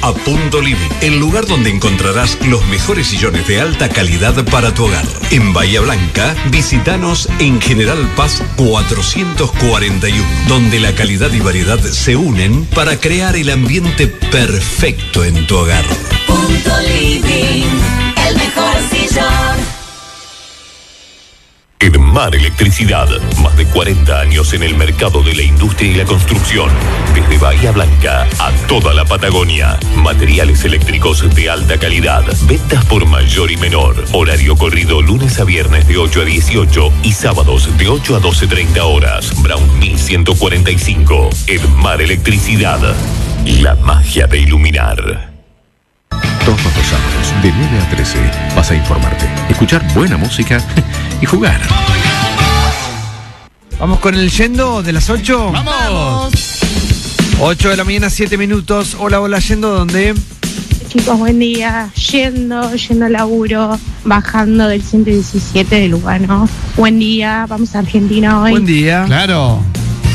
a Punto Living, el lugar donde encontrarás los mejores sillones de alta calidad para tu hogar. En Bahía Blanca, visítanos en General Paz 441, donde la calidad y variedad se unen para crear el ambiente perfecto en tu hogar. Punto Living, el mejor sillón. Edmar Electricidad, más de 40 años en el mercado de la industria y la construcción. Desde Bahía Blanca a toda la Patagonia. Materiales eléctricos de alta calidad. Ventas por mayor y menor. Horario corrido lunes a viernes de 8 a 18 y sábados de 8 a 12:30 horas. Brown 1145. Edmar Electricidad. La magia de iluminar. Todos los sábados, de 9 a 13, vas a informarte, escuchar buena música y jugar. Vamos con el Yendo de las 8. ¡Vamos! 8 de la mañana, 7 minutos. Hola, hola, Yendo, ¿dónde? Chicos, buen día. Yendo al laburo, bajando del 117 de Lugano. Buen día, vamos a Argentina hoy. Buen día. Claro.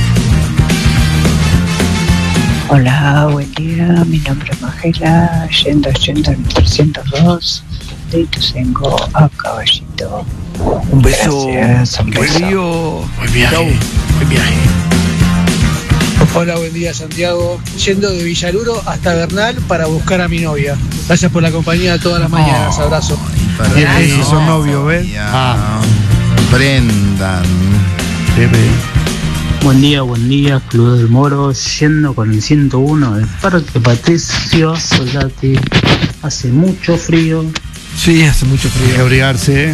Hola, buen día, mi nombre es Magela, yendo al 302, de Ituzaingó a Caballito. Un beso. Gracias, un beso. Buen viaje. Buen viaje. Hola, buen día Santiago. Yendo de Villaluro hasta Bernal para buscar a mi novia. Gracias por la compañía todas las mañanas. Abrazo. Si son novios, ¿ves? Prendan. Buen día, Club del Moro, yendo con el 101 del Parque Patricio Soldati. Hace mucho frío. Sí, hace mucho frío. Hay que abrigarse.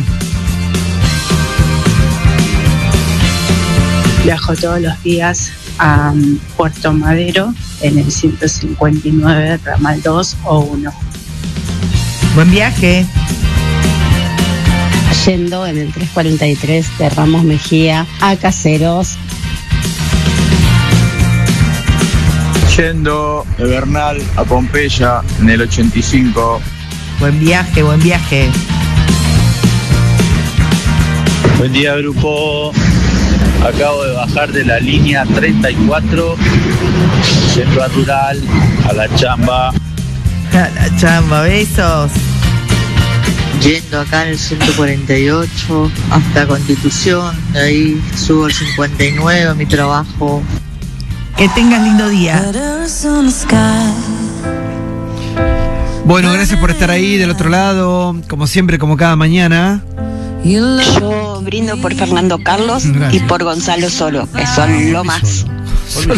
Viajo todos los días a Puerto Madero en el 159, ramal 2 o 1. Buen viaje. Yendo en el 343 de Ramos Mejía a Caseros. Yendo de Bernal a Pompeya en el 85. Buen viaje, buen viaje. Buen día, grupo. Acabo de bajar de la línea 34, yendo a Rural, a la chamba. A la chamba, besos. Yendo acá en el 148 hasta Constitución, de ahí subo al 59 a mi trabajo. Que tengas lindo día. Bueno, gracias por estar ahí del otro lado, como siempre, como cada mañana. Yo brindo por Fernando Carlos y por Gonzalo Solo, que son lo más. Solo.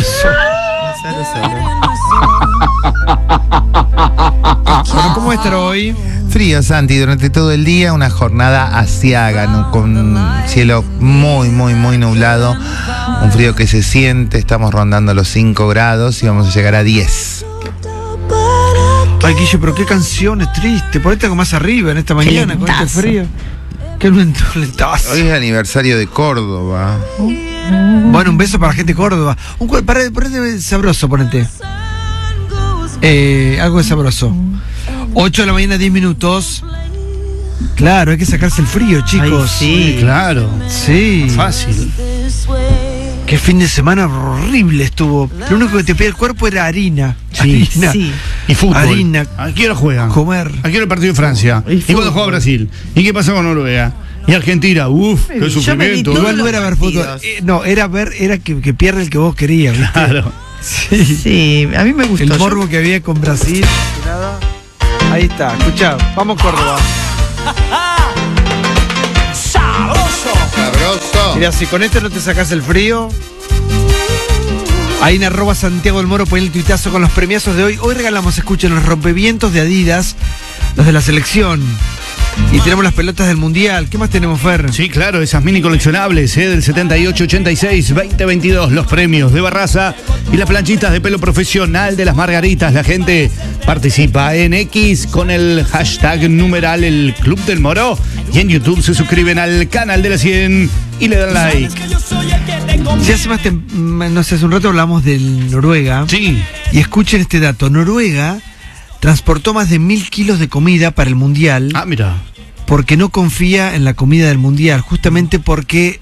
Bueno, ¿cómo estar hoy? Frío, Santi, durante todo el día, una jornada aciaga, ¿no? Con cielo muy nublado, un frío que se siente, estamos rondando los 5 grados y vamos a llegar a 10. Ay, Guille, pero qué canciones triste, ponete algo más arriba en esta mañana con este frío. Qué lentazo. Hoy es el aniversario de Córdoba. Bueno, un beso para la gente de Córdoba. Ponete sabroso, ponete. Algo de sabroso. 8 de la mañana, 10 minutos. Claro, hay que sacarse el frío, chicos. Ay, sí, claro. Sí. Fácil. Qué fin de semana horrible estuvo. Lo único que te pedía el cuerpo era harina. Sí, harina. Sí. Y fútbol. Harina. ¿A qué hora juegan? Comer. ¿A qué hora el partido de Francia? ¿Y cuándo juega Brasil? ¿Y qué pasó con Noruega? ¿Y Argentina? Uf, qué sufrimiento. Igual no era ver fútbol. No, era que pierde el que vos querías, ¿viste? Claro. Sí, a mí me gustó. El morbo que había con Brasil. Nada. Ahí está, escuchá, vamos Córdoba. Sabroso. Mira, si con esto no te sacás el frío. Ahí en @Santiago del Moro, ponen el tuitazo con los premiazos de hoy. Hoy regalamos, escuchen, los rompevientos de Adidas, los de la selección. Y tenemos las pelotas del Mundial. ¿Qué más tenemos, Fer? Sí, claro, esas mini coleccionables, del 78, 86, 2022, los premios de Barraza y las planchitas de pelo profesional de las Margaritas. La gente participa en X con el hashtag numeral el Club del Moro y en YouTube se suscriben al canal de la 100 y le dan like. Si hace no sé, hace un rato hablamos de Noruega. Sí. Y escuchen este dato. Noruega transportó más de 1000 kilos de comida para el Mundial. Ah, mira. Porque no confía en la comida del Mundial, justamente porque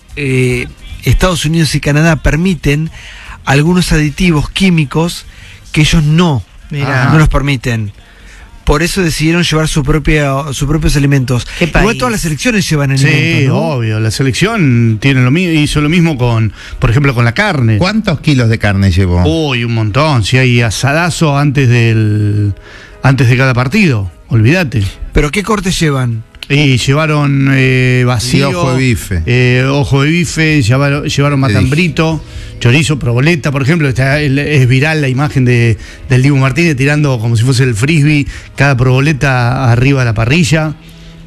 Estados Unidos y Canadá permiten algunos aditivos químicos que ellos no Mirá. No los permiten. Por eso decidieron llevar sus propios alimentos. Igual todas las selecciones llevan alimentos, Sí, ¿no? obvio. La selección tiene hizo lo mismo por ejemplo, con la carne. ¿Cuántos kilos de carne llevó? Uy, un montón. Si hay asadazo antes de cada partido, olvídate. ¿Pero qué cortes llevan? Y llevaron vacío, Y ojo de bife. ojo de bife, llevaron matambrito, chorizo, proboleta, por ejemplo. Es viral la imagen del Dibu Martínez tirando como si fuese el frisbee, cada proboleta arriba de la parrilla.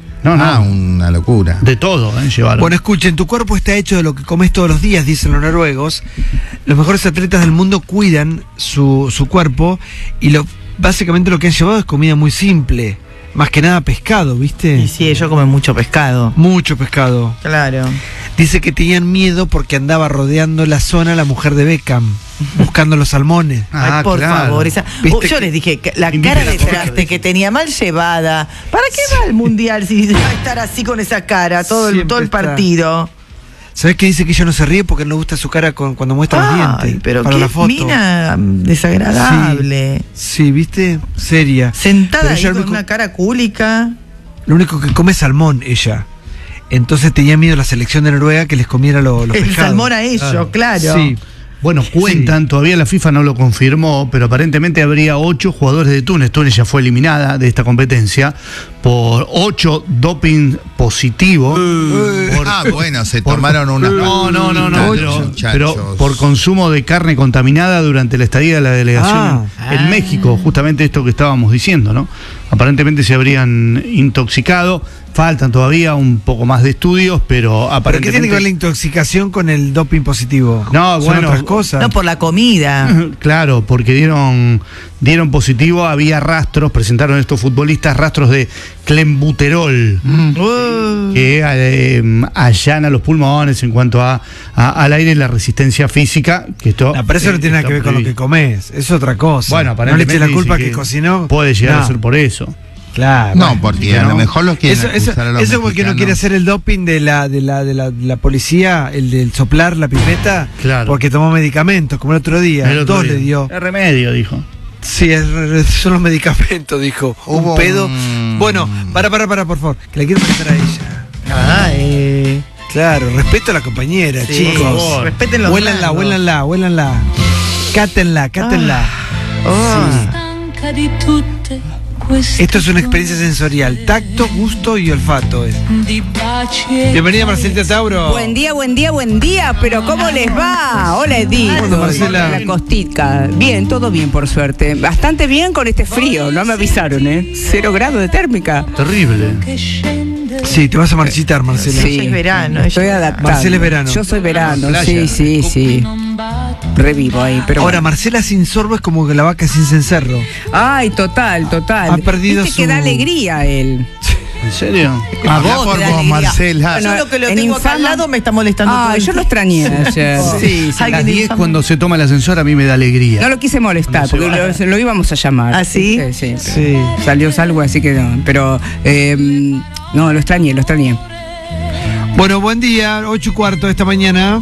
Una locura. De todo, llevaron. Bueno, escuchen, tu cuerpo está hecho de lo que comes todos los días, dicen los noruegos. Los mejores atletas del mundo cuidan su cuerpo y básicamente lo que han llevado es comida muy simple. Más que nada pescado, ¿viste? Y sí, ellos comen mucho pescado. Mucho pescado. Claro. Dice que tenían miedo porque andaba rodeando la zona la mujer de Beckham, buscando los salmones. Ay, por favor. Yo les dije, que la cara de traste que tenía mal llevada. ¿Para qué va al mundial si va a estar así con esa cara todo el partido? ¿Sabés qué dice que ella no se ríe porque no le gusta su cara cuando muestra los dientes? Pero para qué la foto. mina desagradable. Sí, ¿viste? Seria. Sentada ahí con una cara cúlica. Lo único que come es salmón, ella. Entonces tenía miedo la selección de Noruega que les comiera los pescados. El salmón a ellos, claro. Sí. Bueno, cuentan, todavía la FIFA no lo confirmó, pero aparentemente habría 8 jugadores de Túnez. Túnez ya fue eliminada de esta competencia por 8 doping positivos. Bueno, se tomaron una. No, pero por consumo de carne contaminada durante la estadía de la delegación en México, justamente esto que estábamos diciendo, ¿no? Aparentemente se habrían intoxicado. Faltan todavía un poco más de estudios, pero aparentemente... ¿Pero qué tiene que ver la intoxicación con el doping positivo? No, ¿Son otras cosas? No, por la comida. Claro, porque dieron positivo, había rastros, presentaron estos futbolistas rastros de clenbuterol, que allana los pulmones en cuanto al aire y la resistencia física. Que esto, pero eso no tiene nada que ver con lo que comes, es otra cosa. Bueno, no aparentemente le eches la culpa que cocinó. Puede llegar a ser por eso. Claro. No, porque a lo mejor los quieren acusar a los eso es porque no quiere hacer el doping de la policía, el del soplar la pipeta, porque tomó medicamentos, como el otro día. Dos le dio. El remedio, dijo. Sí, son los medicamentos, dijo. Un pedo. Bueno, para, por favor, que le quiero preguntar a ella. Claro, respeto a la compañera, chicos. Respétenlo. Huélanla. Cátenla. Sí. Esto es una experiencia sensorial, tacto, gusto y olfato. Bienvenida Marcelita Tauro. Buen día, pero ¿cómo les va? Hola Edith. Hola Marcela. La Costica. Bien, todo bien por suerte. Bastante bien con este frío, no me avisaron, 0 grados de térmica. Terrible. Sí, te vas a marchitar, Marcela. Sí, es verano. Estoy adaptada. Marcela es verano. Yo soy verano, sí. Revivo ahí, pero ahora, bueno. Marcela sin sorbo es como que la vaca sin cencerro. Ay, total. Ha perdido Viste que da alegría él. ¿En serio? A vos por te da vos, alegría. Marcela. Bueno, yo lo que lo tengo acá al lado me está molestando todo el yo lo tiempo. extrañé ayer. Sí, A las 10 cuando se toma el ascensor a mí me da alegría. No lo quise molestar, porque lo íbamos a llamar. ¿Ah, sí? Sí. Salió algo, así que no. Pero, no, lo extrañé. Bueno, buen día, 8:15 de esta mañana.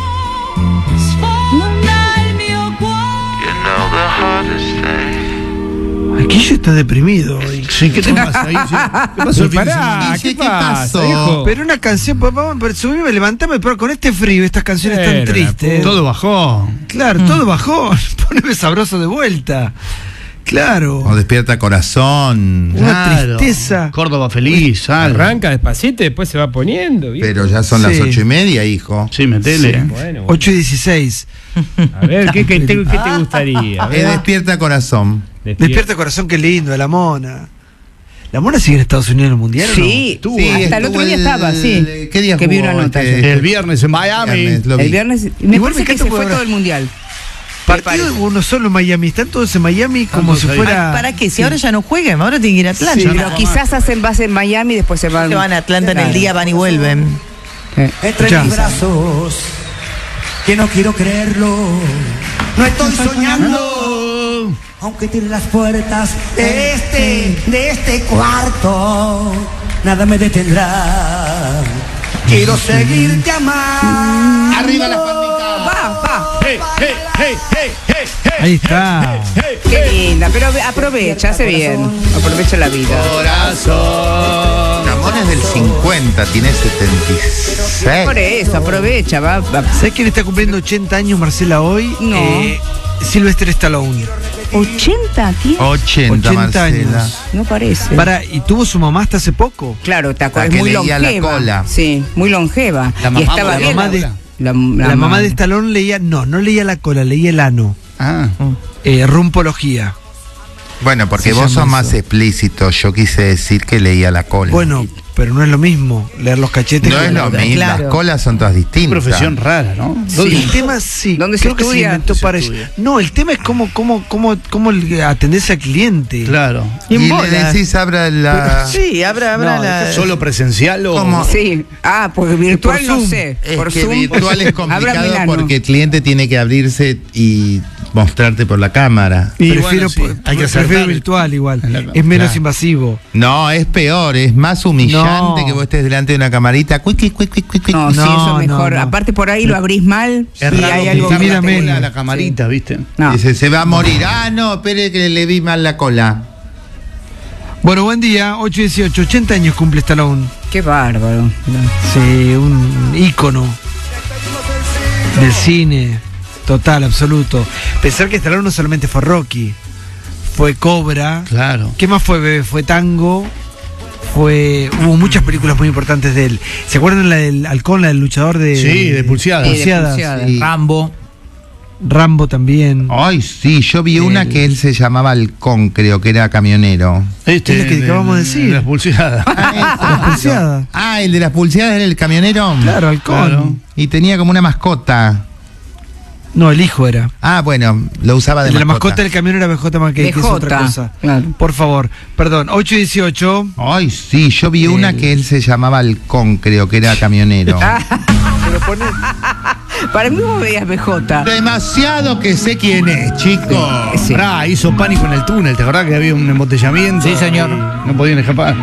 Aquí yo está deprimido hoy. Sí, ¿qué te pasa ahí? ¿Qué pasó el fin de semana? ¿Qué pasó? Hijo? Pero una canción, vamos, subime, levantame, pero con este frío, estas canciones tan tristes. Todo bajó. Claro, todo bajó. Poneme sabroso de vuelta. Claro. O Despierta Corazón. Una tristeza. Córdoba feliz, arranca despacito y después se va poniendo. ¿Viste? Pero ya son las 8:30, hijo. Sí, metele. Bueno. 8:16. A ver, ¿qué te gustaría? Despierta Corazón. Despierta Corazón, qué lindo, de la Mona. ¿La Mona sigue en Estados Unidos en el Mundial? Sí, ¿o no? hasta el otro día estaba, sí. ¿Qué día que vi una nota. El viernes en Miami. El viernes. Me parece que se fue todo el Mundial. Partido uno solo en Miami, están todos en Miami como si fuera. ¿Para qué? Si ahora ya no juegan, ahora tienen que ir a Atlanta. Sí, pero quizás hacen base en Miami y después se van. Se van a Atlanta en el día, van y vuelven. Entre mis brazos, que no quiero creerlo, no estoy soñando, aunque tiene las puertas de este cuarto, nada me detendrá. Quiero seguirte amando. Arriba las palmitas. va. Ahí está. Qué linda, pero aprovecha, hace bien. Aprovecha la vida. Corazón. Ramón es del 50, tiene 76. Por eso, aprovecha, va. ¿Sabes quién está cumpliendo 80 años, Marcela, hoy? No. Sylvester Stallone. 80, tío. 80 Marcela. años. No parece. Y tuvo su mamá hasta hace poco. Claro, te acuerdas, La que muy leía longeva. la cola. Sí, muy longeva. La mamá, y estaba la bien. mamá de- La La mamá de Stallone leía, no leía la cola, leía el ano. Ah. Rumpología. Bueno, porque Se vos llama sos más eso. explícito. Yo quise decir que leía la cola. Bueno, pero no es lo mismo leer los cachetes. no que es lo la- mismo. claro. Las colas son todas distintas. Profesión rara, ¿no? Sí, el tema sí. ¿Dónde se creo que se estudia? inventó Se para eso. estudia. No, el tema es cómo atenderse al cliente. Claro. Y le bolas. decís, abra la... Sí, abra No, la. ¿Solo presencial o...? ¿Cómo? Sí. Porque virtual Por no Zoom. sé. Es Por que Zoom. virtual es Abra complicado Milano. porque el cliente tiene que abrirse y mostrarte por la cámara. Y Prefiero, bueno, sí, hay que prefiero acertar. virtual igual. Claro. Es menos Claro. invasivo. No, es peor, es más humillante No. que vos estés delante de una camarita. Cuiqui, cuiqui, cuiqui. No, sí, No, eso es mejor. no. Aparte por ahí lo abrís mal. Es y raro hay algo que mira no te menos. gusta. la camarita, ¿viste? No. Dice, se va a morir. Ah, no, espere que le vi mal la cola. Bueno, buen día. 8:18. 80 años cumple Stallone. Qué bárbaro. Sí, un ícono del cine. Total, absoluto. Pensar que Stallone no solamente fue Rocky. Fue Cobra. Claro. ¿Qué más fue, bebé? Fue Tango. Hubo muchas películas muy importantes de él. ¿Se acuerdan la del halcón, la del luchador de... Sí, de pulseadas. Pulseadas. Sí. Rambo también. Ay, sí, yo vi una que él se llamaba Halcón, creo que era camionero. Es lo que acabamos de decir. Las pulseadas. Las pulseadas. Ah, el de las pulseadas era el camionero. Claro, halcón. Claro. Y tenía como una mascota. No, el hijo era. Ah, bueno, lo usaba de El de la mascota. mascota del camión era BJ Mackey, que es otra BJ, cosa. claro. Por favor, perdón, 8:18. Ay, sí, yo vi una que él se llamaba Halcón, creo que era camionero. Pero pone... Para mí vos veías BJ. Demasiado que sé quién es, chico. Sí. Hizo pánico en el túnel, ¿te acordás que había un embotellamiento? Sí, señor. Y no podían escapar.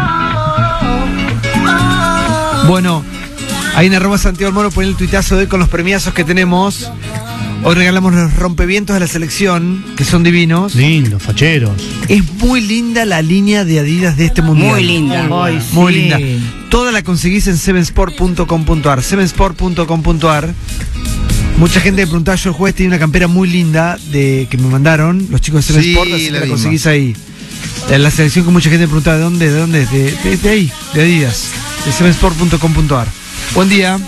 Bueno, ahí en @Santiago Moro pone el tuitazo de hoy con los premiazos que tenemos. Hoy regalamos los rompevientos de la selección, que son divinos. Lindos, facheros. Es muy linda la línea de Adidas de este mundial. Muy linda. Ay, Muy sí. linda. Toda la conseguís en sevensport.com.ar. Sevensport.com.ar. Mucha gente me preguntaba, yo el jueves tenía una campera muy linda que me mandaron los chicos de Seven Sí, Sport, así que la la vimos. conseguís ahí. La selección que mucha gente me preguntaba, ¿de dónde? ¿De dónde? De ahí, de Adidas, de sevensport.com.ar. Buen día.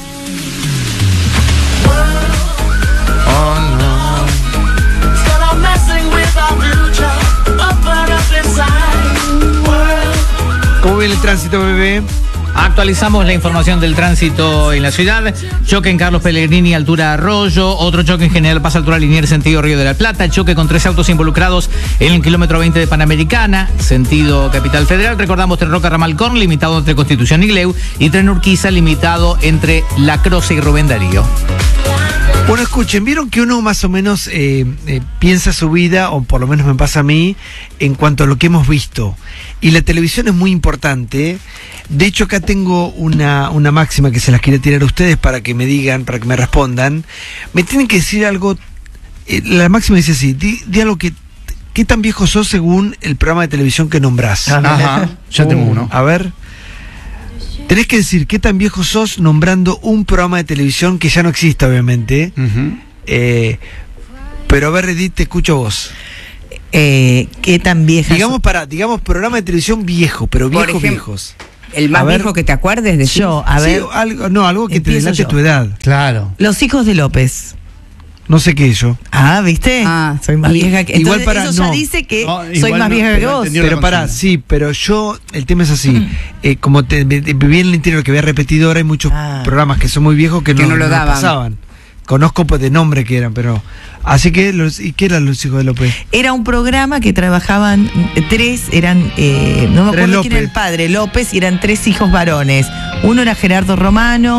¿Cómo viene el tránsito, bebé? Actualizamos la información del tránsito en la ciudad. Choque en Carlos Pellegrini, altura Arroyo. Otro choque en General Paz, altura Liniers, sentido Río de la Plata. Choque con 3 autos involucrados en el kilómetro 20 de Panamericana, sentido Capital Federal. Recordamos Tren Roca Ramalcón, limitado entre Constitución y Gleu. Y Tren Urquiza, limitado entre La Croce y Rubén Darío. Bueno, escuchen, vieron que uno más o menos piensa su vida, o por lo menos me pasa a mí, en cuanto a lo que hemos visto. Y la televisión es muy importante. De hecho, acá tengo una máxima que se las quiero tirar a ustedes para que me digan, para que me respondan. Me tienen que decir algo. La máxima dice así: di algo que. ¿Qué tan viejo sos según el programa de televisión que nombrás? Ajá, ya tengo uno. A ver. Tenés que decir qué tan viejo sos nombrando un programa de televisión que ya no existe, obviamente. Pero a ver, Edith, te escucho vos. ¿Qué tan vieja? Digamos programa de televisión viejo, pero Por viejos, ejemplo, viejos. El más A ver. viejo que te acuerdes de Yo, a ver. Sí, algo que te empiezo delate yo. tu edad. Claro. Los hijos de López. No sé qué es yo. Ah, ¿viste? Soy más vieja que... Igual Entonces, para eso ya no. dice que No, soy igual más no, vieja que pero vos. entendió la Pero pará, consigna. sí, pero yo, el tema es así. Como viví en el interior que había repetidora, hay muchos programas que son muy viejos que no lo daban. pasaban. Conozco pues, de nombre que eran, pero... Así que, ¿y qué eran los hijos de López? Era un programa que trabajaban tres, no me Tres acuerdo quién López. era el padre, López, y eran tres hijos varones. Uno era Gerardo Romano,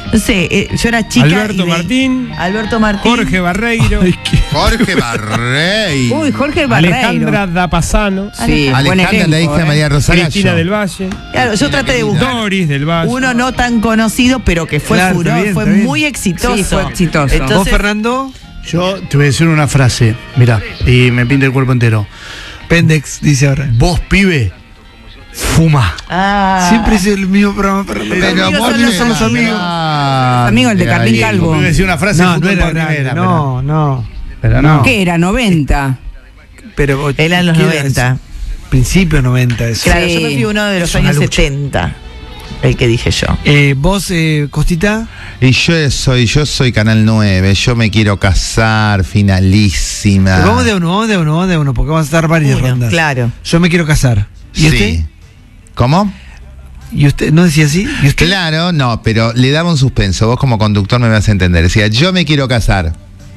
No sé, yo era chica. Alberto Martín. Jorge Barreiro. Jorge Barreiro. Uy, Jorge Barreiro. Alejandra Dapasano. Sí, Alejandra, la hija de María Rosario. Cristina del Valle. Claro, yo traté de buscar Doris del Valle. uno no tan conocido, pero que fue Claro, furor, está bien, fue está bien. muy exitoso. Sí, fue exitoso. Entonces, ¿Vos, Fernando? Yo te voy a decir una frase, mirá, y me pinta el cuerpo entero. Pendex, dice ahora. Vos, pibe, fuma. Siempre es el mismo programa, Fernando. Pero Amigos, vos no somos amigos. Amigo, el de Carlín Calvo. Te voy a decir una frase. No, fútbol no era por grande, primera, no. Pero no. ¿Qué era? 90. Pero, eran los ¿qué 90. Principio 90, eso. Claro, yo me fui uno de los Es una años lucha. 70. El que dije yo. ¿Vos, Costita? Y yo soy Canal 9, yo me quiero casar, finalísima. Vamos de uno, porque vamos a dar varias rondas. Claro. Yo me quiero casar. ¿Y usted? ¿Cómo? ¿Y usted no decía así? ¿Y usted? Claro, no, pero le daba un suspenso. Vos como conductor me vas a entender. Decía, yo me quiero casar.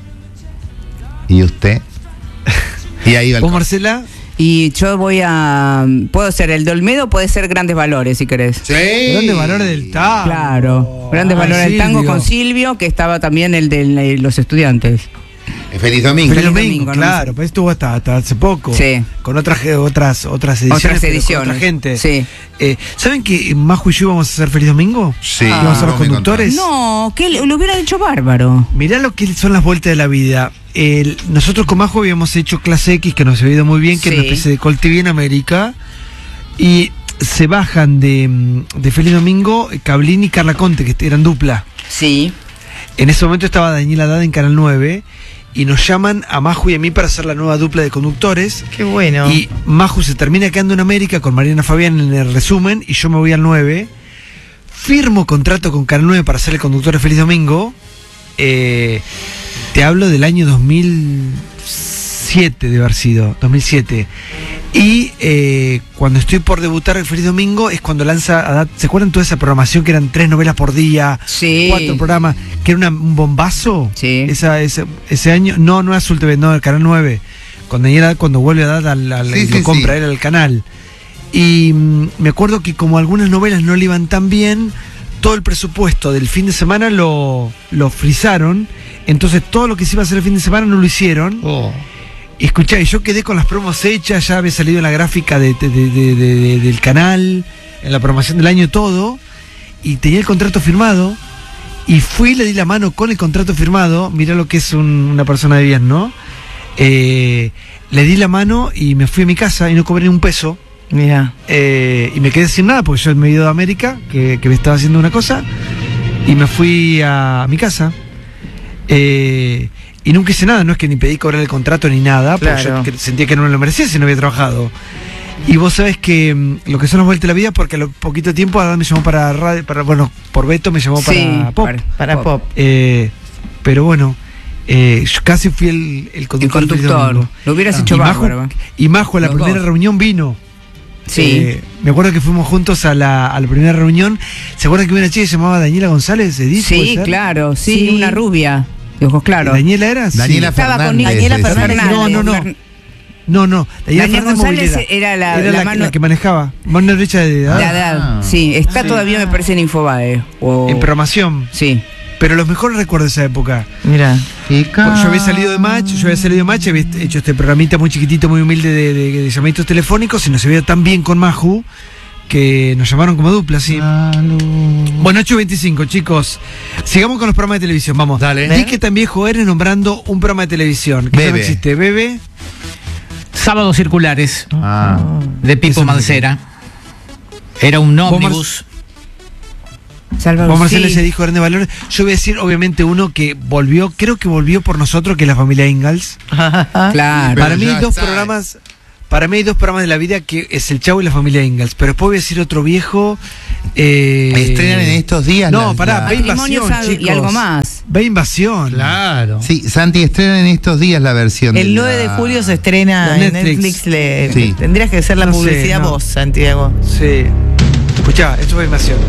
¿Y usted? Y ahí va el ¿Vos, Marcela? Y yo voy a... Puedo ser el de Olmedo, puede ser Grandes Valores, si querés. Sí. Grandes Valores del tango. Claro. Grandes Valores del tango con Silvio, que estaba también el de los estudiantes. Feliz domingo. Feliz domingo, claro. Pues estuvo hasta hace poco. Sí. Con otras ediciones. Otras pero con ediciones. otra gente. Sí. ¿Saben que Maju y yo íbamos a hacer Feliz Domingo? Sí. Íbamos a ser los conductores. No, que lo hubiera dicho bárbaro. Mirá lo que son las vueltas de la vida. Nosotros con Majo habíamos hecho clase X, que nos había ido muy bien, que era una especie de Col TV en América. Y se bajan de Feliz Domingo Cablín y Carla Conte, que eran dupla. Sí. En ese momento estaba Daniela Haddad en Canal 9. Y nos llaman a Maju y a mí para hacer la nueva dupla de conductores. Qué bueno. Y Maju se termina quedando en América con Mariana Fabián en el resumen y yo me voy al 9. Firmo contrato con Canal 9 para ser el conductor de Feliz Domingo. Te hablo del año 2007, de haber sido, 2007. Y cuando estoy por debutar en Feliz Domingo es cuando lanza Haddad. ¿Se acuerdan toda esa programación que eran 3 novelas por día? Sí. 4 programas, que era un bombazo. Sí. Ese año, no era Azul TV, no, el Canal 9. Cuando vuelve Haddad lo compra él al canal. Y me acuerdo que como algunas novelas no le iban tan bien, todo el presupuesto del fin de semana lo frizaron. Entonces todo lo que se iba a hacer el fin de semana no lo hicieron. Y escuchá, yo quedé con las promos hechas, ya había salido en la gráfica del canal, en la promoción del año, todo, y tenía el contrato firmado, y fui y le di la mano con el contrato firmado. Mirá lo que es una persona de bien, ¿no? Le di la mano y me fui a mi casa y no cobré ni un peso. Mira. Y me quedé sin nada porque yo me he ido de América, que me estaba haciendo una cosa, y me fui a mi casa. Y nunca hice nada, no es que ni pedí cobrar el contrato ni nada, porque yo sentía que no me lo merecía si no había trabajado. Y vos sabés que lo que son las vueltas de la vida, porque a lo poquito tiempo Adán me llamó para radio, bueno, por Beto me llamó para Pop. Para Pop. Pero bueno, yo casi fui el conductor. El conductor. Lo hubieras hecho bárbaro. Y Majo a la primera reunión vino. Sí. Me acuerdo que fuimos juntos a la primera reunión. ¿Se acuerdan que una chica que se llamaba Daniela González? Edith, sí, claro, sí, una rubia. De ojos claros. ¿Daniela era? Daniela Estaba Fernández. con Daniela Fernández. No. Daniela González era la que manejaba. Mano derecha de Haddad. Sí, está todavía, me parece, en Infobae. En programación. Sí. Pero los mejores recuerdos de esa época. Mira. Yo había salido de Match, había hecho este programita muy chiquitito, muy humilde de llamaditos telefónicos, y nos había tan bien con Maju que nos llamaron como dupla, sí. Bueno, 8:25, chicos. Sigamos con los programas de televisión, vamos. Dale. Di que tan viejo eres nombrando un programa de televisión. Que ya no existe. Bebe. Sábados Circulares. De Pipo Mancera. Era un ómnibus. Vos, Marcelo, se dijo Grandes Valores. Yo voy a decir, obviamente, uno que volvió, creo que volvió por nosotros, que es la familia Ingalls. Claro. Para mí hay dos programas de la vida, que es El Chavo y la familia Ingalls. Pero después voy a decir otro viejo. Estrenan en estos días. No, pará, ve Invasión, chicos. Y algo más. Ve Invasión. Claro. Sí, Santi, estrenan en estos días la versión. El 9 de julio se estrena en Netflix. Sí. Tendrías que hacer la publicidad vos, Santiago. Sí. Escuchá, esto fue Invasión.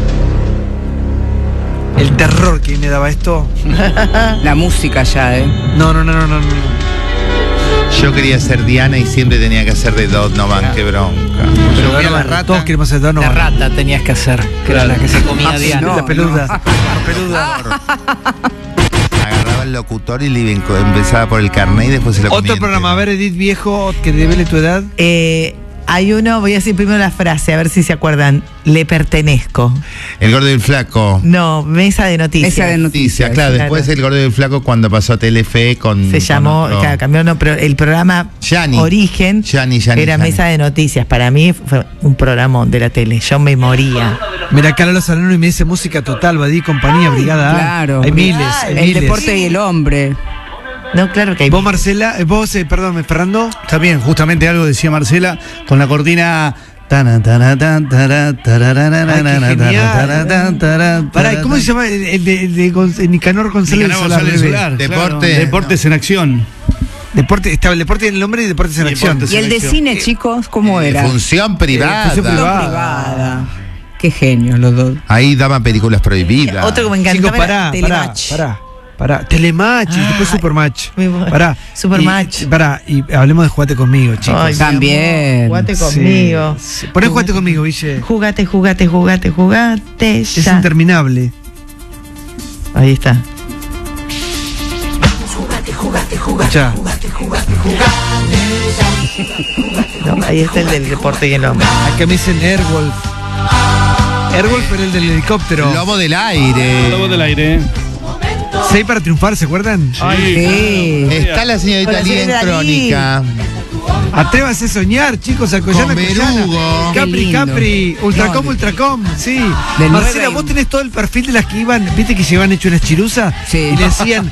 El terror que me daba esto. La música ya, No. Yo quería ser Diana y siempre tenía que hacer de Donovan, qué bronca. Pero ahora la rata, todos queremos ser Donovan. La rata tenías que hacer, que era la que se comía Diana. La peluda. La peluda. Agarraba el locutor y le empezaba por el carnet y después se lo comía. Otro programa, a ver, Edith viejo, que revele tu edad. Hay uno, voy a decir primero la frase, a ver si se acuerdan. Le pertenezco. El Gordo y el Flaco. No, Mesa de Noticias. Mesa de Noticias, claro. Después el Gordo y el Flaco cuando pasó a Telefe con... Se llamó, claro, cambió, no, pero el programa Origen era Mesa de Noticias. Para mí fue un programa de la tele. Yo me moría. Mira, Carlos Salano y me dice música total, Badí, compañía, brigada A. Claro. Hay miles. El deporte y el hombre. No, claro que hay. Vos, Marcela, perdón, Fernando. Está bien, justamente algo decía Marcela con la cortina. Pará, ¿cómo se llama el de Nicanor González Solar? Deportes en acción. Estaba el deporte en el nombre y deportes en acción. ¿Y el de cine, chicos, cómo era? Función privada. Función privada. Qué genios los dos. Ahí daban películas prohibidas. Otro que me encantaba era Telematch. Telematch y después Supermatch. Supermatch. Y hablemos de Jugate Conmigo, chicos. Ay, también. Jugate conmigo. Sí. Poné Jugate Conmigo, Guille. Jugate. Es interminable. Ahí está. Ya. No, ahí está el del deporte y el hombre. Acá me dicen Airwolf. Airwolf era el del helicóptero. Lobo del aire. Lobo del aire. 6 para triunfar, ¿se acuerdan? Sí. Está la señorita Lía en Crónica. Atrévase a soñar, chicos, Alcoyana, Verugo. Capri, Ultracom, sí. Marcela, vos tenés todo el perfil de las que iban, viste que se iban hecho unas chiruzas y le decían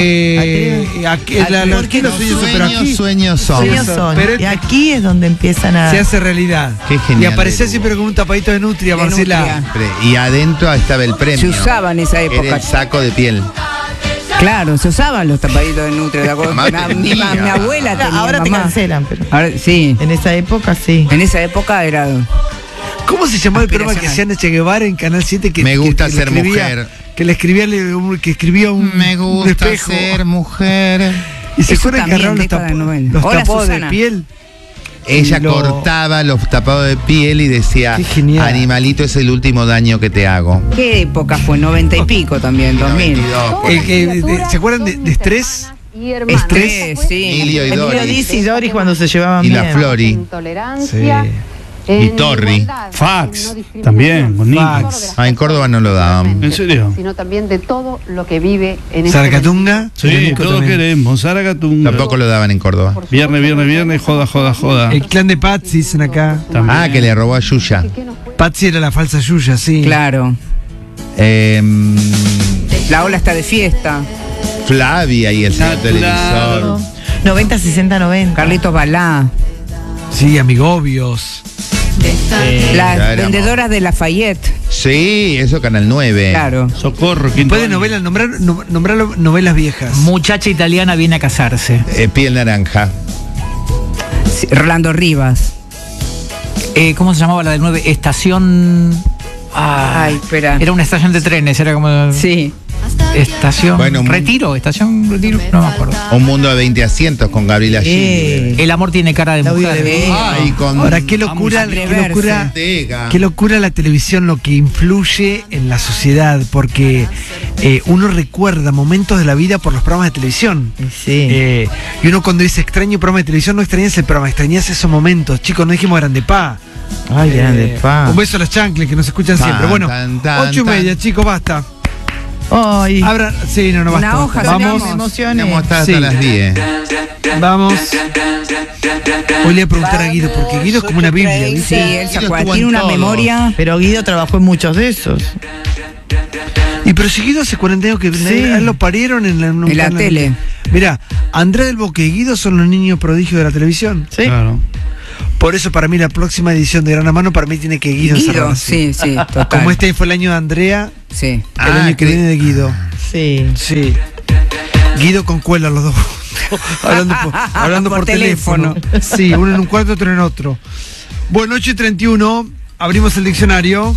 sueños son. Y aquí es donde empiezan a... Se hace realidad. Qué genial. Y aparecía siempre con un tapadito de nutria, Marcela. Y adentro estaba el premio. Se usaba en esa época. Era el saco de piel. Claro, se usaban los tapaditos de nutria. Mi abuela tenía. Ahora te cancelan, pero. Ahora, sí. En esa época, sí. En esa época era. ¿Cómo se llamaba el programa que hacían a Che Guevara en Canal 7? Me gusta ser mujer. Que le escribía, un Me gusta espejo. ser mujer. Y se acuerdan que agarraron los tapados de piel. Ella cortaba los tapados de piel y decía, animalito es el último daño que te hago. ¿Qué época fue? 90 y pico también, 2000. ¿Se acuerdan de Estrés? Estrés, sí. Emilio y Doris. y Doris cuando se llevaban bien. Y la Flori. Y Torri. Fax, también, con Fax. En Córdoba no lo daban. ¿En serio? Sino también de todo lo que vive en Zaracatunga. Sí, todos queremos. Zaracatunga. Tampoco lo daban en Córdoba. Viernes, joda. El clan de Patsy, dicen acá. También. Que le robó a Yuya. Patsy era la falsa Yuya, sí. Claro. La ola está de fiesta. Flavia y el señor televisor. 90, 60, 90. Carlitos Balá. Sí, Amigobios. Las vendedoras de Lafayette. Sí, eso Canal 9. Claro. Socorro. Puede novelas, nombrar novelas viejas. Muchacha italiana viene a casarse. Piel naranja. Sí, Rolando Rivas. ¿Cómo se llamaba la del 9? Estación... Ay, espera. Era una estación de trenes, era como... Sí. Estación Retiro, no me acuerdo. Un mundo de 20 asientos con Gabriela Gil. El amor tiene cara de mujer. Ahora, qué locura la televisión, lo que influye en la sociedad, porque uno recuerda momentos de la vida por los programas de televisión. Sí. Y uno cuando dice extraño programa de televisión, no extrañas el programa, extrañas esos momentos. Chicos, no dijimos Grande Pa. Ay, Grande Pa. Un beso a las chancles que nos escuchan siempre. Bueno, 8:30, chicos, basta. Ay. Sí, no basta. Una hoja, vamos. Me emocioné. Vamos hasta las 10. Vamos. Hoy le voy a preguntar a Guido, porque Guido es como una Biblia, ¿viste? Sí, él tiene una memoria. Pero Guido trabajó en muchos de esos. Y pero si Guido hace 40 años que él lo parieron en la tele. Mirá, Andrés del Boque y Guido son los niños prodigios de la televisión. Sí. Claro. Por eso para mí la próxima edición de Gran Hermano para mí tiene que Guido encerrar así. Sí, total. Como este fue el año de Andrea, sí. El año que viene de Guido. Sí. Guido con Cuela los dos hablando por teléfono. Sí, uno en un cuarto, otro en otro. Bueno, 8:31, abrimos el diccionario.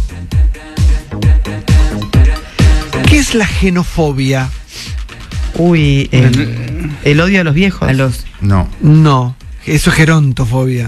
¿Qué es la xenofobia? Uy, el odio a los viejos. No. No. Eso es gerontofobia.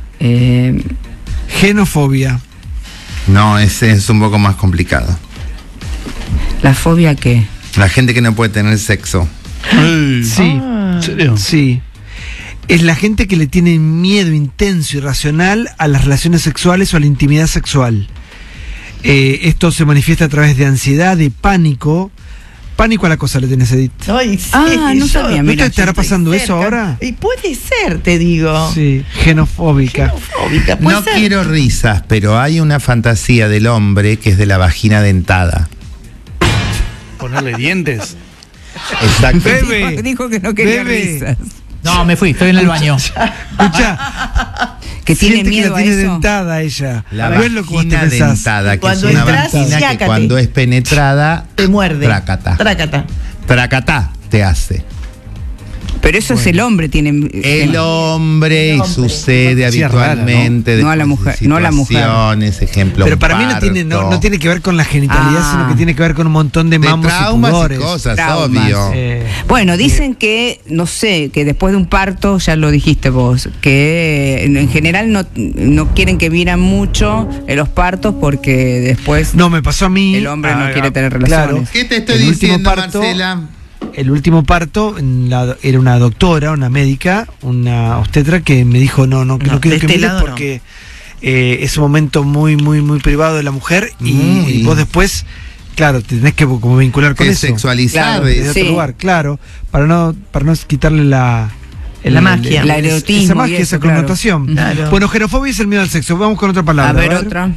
Genofobia. No, ese es un poco más complicado. ¿La fobia qué? La gente que no puede tener sexo. Sí. ¿En serio? Sí. Es la gente que le tiene miedo intenso y irracional a las relaciones sexuales o a la intimidad sexual. Esto se manifiesta a través de ansiedad, de pánico. Pánico a la cosa le tenés, Edith. Ay, sí, no sabía. ¿No te estará pasando eso ahora? Y puede ser, te digo. Sí, genofóbica. No quiero risas, pero hay una fantasía del hombre que es de la vagina dentada. Ponerle dientes. Exacto. Dijo que no quería risas. No, me fui, estoy en el baño. Escucha, que tiene miedo que la tiene a eso. dentada ella. La no es lo que vos te vagina pensás. dentada, que Cuando es una entras, vagina que siácate. cuando es penetrada Te muerde. Trácata. Trácata. Tracatá te hace. Pero eso es el hombre, tiene. El hombre, y sucede Sí, es habitualmente. raro, ¿no? No a la mujer, no a la mujer. Situaciones, ejemplo. Pero un para mí no tiene que ver con la genitalidad, sino que tiene que ver con un montón de mamos y traumas pudores. y cosas, Traumas. obvio. Bueno, dicen que, no sé, que después de un parto, ya lo dijiste vos, que en general no quieren que miran mucho en los partos porque después No, me pasó a mí. el hombre no quiere tener Claro. relaciones. ¿Qué te estoy El último diciendo, parto- Marcela? El último parto era una doctora, una médica, una obstetra que me dijo no quiero de que este mires lado porque es un momento muy privado de la mujer y vos después, claro, te tenés que como vincular con Que eso. sexualizar, Claro, desde otro sí. lugar, claro, para no quitarle la magia. El erotismo esa y magia, eso, esa claro. connotación. Claro. Bueno, genofobia es el miedo al sexo. Vamos con otra palabra. A ver, otra.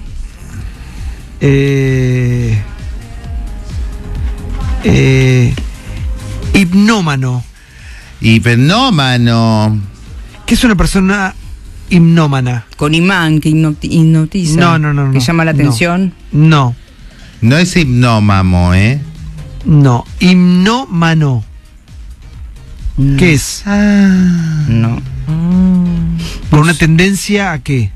Hipnómano. Hipnómano. ¿Qué es una persona hipnómana? Con imán que hipnotiza. No. Que llama la atención. No. No es hipnómamo, ¿eh? No. Hipnómano. ¿Qué es? No. ¿Por una tendencia a qué?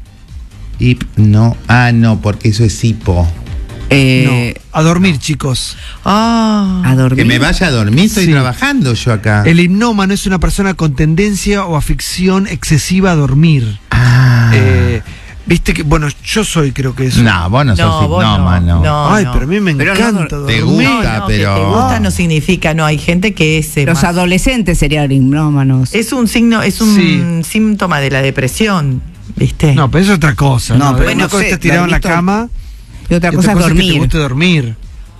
No, porque eso es hipo. No. A dormir, chicos. A dormir. Que me vaya a dormir, estoy Sí. trabajando yo acá. El hipnómano es una persona con tendencia o afición excesiva a dormir. Viste que, bueno, yo soy, creo que eso. No, vos no sos hipnómano. Ay, pero a mí me Pero encanta no, te dormir. gusta, pero. Que te gusta no significa, no, hay gente que es Los más- adolescentes serían hipnómanos. es un signo, es un Sí. síntoma de la depresión, ¿viste? No, pero eso es otra cosa. No, No, pero una no cosa sé, está tirado en la Barbito. cama. Y otra y cosa es que te dormir. guste dormir.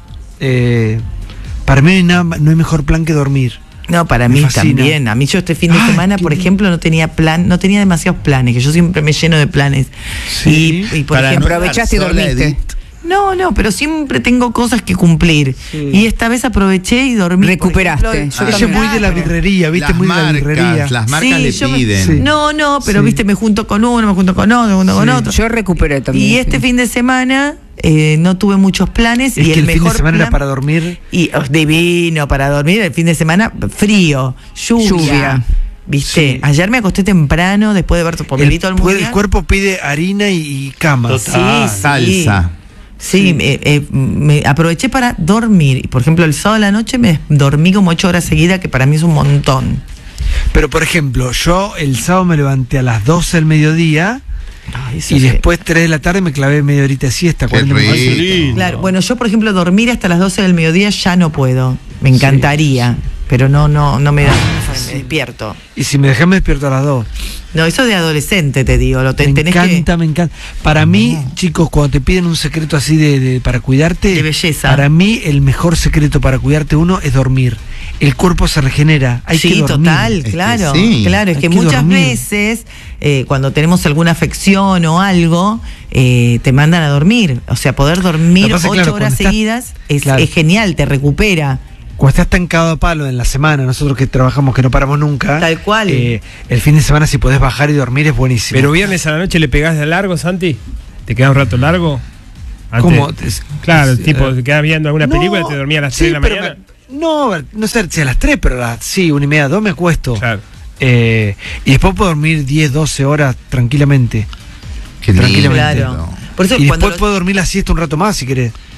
Para mí no hay mejor plan que dormir. No, para Me mí fascina. también. A mí yo este fin de Ay, semana, qué por lindo. ejemplo, no tenía demasiados planes, que yo siempre me lleno de planes. Sí. Y por Para ejemplo, no aprovechaste y estar sola, dormiste. Edith. no, pero siempre tengo cosas que cumplir. Sí. Y esta vez aproveché y dormí. por Recuperaste. ejemplo, Yo Ella es también. muy de la birrería, ¿viste? Las Muy de la birrería. marcas, las marcas Sí, le yo me- piden. Sí. No, pero Sí. viste, me junto con uno, me junto con otro, me junto con Sí. otro. Yo recuperé también. Y este fin de semana no tuve muchos planes Es y que el el fin mejor de semana era plan- para dormir. Y divino para dormir, el fin de semana frío, lluvia. ¿Viste? Sí. Ayer me acosté temprano después de ver tu pomerito al El mundial. cuerpo pide harina y cama. Total. Sí, Salsa. Sí, me aproveché para dormir. Por ejemplo, el sábado de la noche me dormí como 8 horas seguidas, que para mí es un montón. Pero, por ejemplo, yo el sábado me levanté a las 12 del mediodía Ay, eso y sí. después 3 de la tarde me clavé media horita de siesta. Qué 40 minutos. rico. Claro, bueno, yo por ejemplo dormir hasta las 12 del mediodía ya no puedo. Me encantaría, pero no me da, me despierto. Y si me dejás me despierto a las 2. No, eso de adolescente te digo, Me tenés encanta, me encanta. Para mí, chicos, cuando te piden un secreto así para cuidarte, De belleza. para mí el mejor secreto para cuidarte uno es dormir. El cuerpo se regenera. Hay que sí, dormir. total, que claro, sí. claro, es Hay que que muchas dormir. veces cuando tenemos alguna afección o algo, te mandan a dormir. O sea, poder dormir Lo que pasa 8 es, claro, horas cuando estás- seguidas es, claro. es genial, te recupera. Cuando estás tan cagado a palo en la semana, nosotros que trabajamos que no paramos nunca. Tal cual. El fin de semana, si podés bajar y dormir, es buenísimo. Pero viernes a la noche le pegás de largo, Santi. ¿Te queda un rato largo? Antes- ¿Cómo? Claro, tipo, te quedas viendo alguna película y te dormía a las 3 de la pero mañana. no sé si a las 3, pero a las 1:30, 2 me acuesto. Claro. Y después puedo dormir 10, 12 horas tranquilamente. Qué lindo. Tranquilamente. Claro. Por eso Y cuando después puedo dormir la siesta un rato más si querés.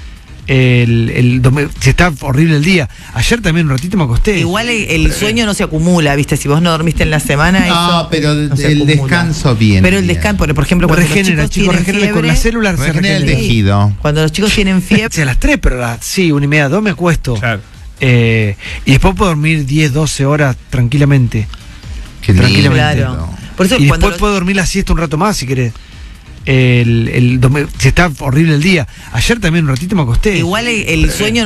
si está horrible el día. Ayer también un ratito me acosté. Igual el sueño no se acumula, ¿viste? Si vos no dormiste en la semana, no, pero el descanso bien. Pero el descanso, por ejemplo, cuando regenera, los chicos tienen fiebre, con las células se regenera el tejido. Cuando los chicos tienen fiebre. A las 3, pero a las 1:30, 2 me acuesto. Claro. Y después puedo dormir 10, 12 horas tranquilamente. Qué tranquilamente. Claro. Por eso y después puedo dormir la siesta un rato más si querés. Si está horrible el día. Ayer también un ratito me acosté. Igual el sueño